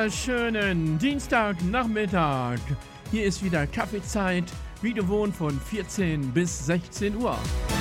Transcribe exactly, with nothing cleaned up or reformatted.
wunderschönen Dienstagnachmittag. Hier ist wieder Kaffeezeit, wie gewohnt von vierzehn bis sechzehn Uhr.